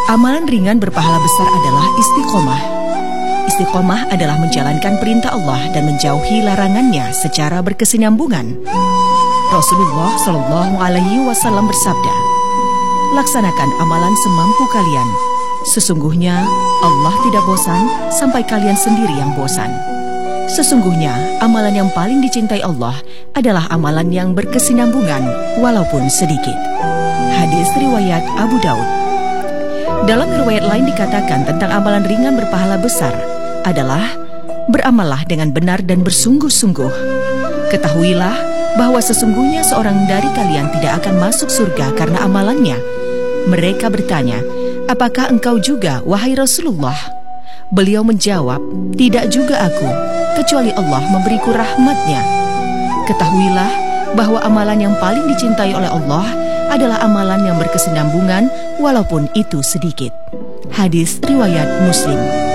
Amalan ringan berpahala besar adalah istiqomah. Istiqomah adalah menjalankan perintah Allah dan menjauhi larangannya secara berkesinambungan. Rasulullah Shallallahu Alaihi Wasallam bersabda, "Laksanakan amalan semampu kalian. Sesungguhnya Allah tidak bosan sampai kalian sendiri yang bosan." Sesungguhnya amalan yang paling dicintai Allah adalah amalan yang berkesinambungan walaupun sedikit. Hadis riwayat Abu Daud. Dalam riwayat lain dikatakan tentang amalan ringan berpahala besar adalah beramallah dengan benar dan bersungguh-sungguh. Ketahuilah bahwa sesungguhnya seorang dari kalian tidak akan masuk surga karena amalannya. Mereka bertanya, "Apakah engkau juga, wahai Rasulullah?" Beliau menjawab, "Tidak juga aku, kecuali Allah memberiku rahmatnya." Ketahuilah bahwa amalan yang paling dicintai oleh Allah adalah amalan yang berkesinambungan walaupun itu sedikit. Hadis riwayat Muslim.